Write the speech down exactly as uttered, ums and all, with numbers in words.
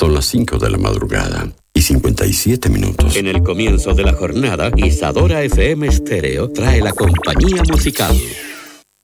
Son las cinco de la madrugada y cincuenta y siete minutos. En el comienzo de la jornada, Isadora F M Stereo trae la compañía musical.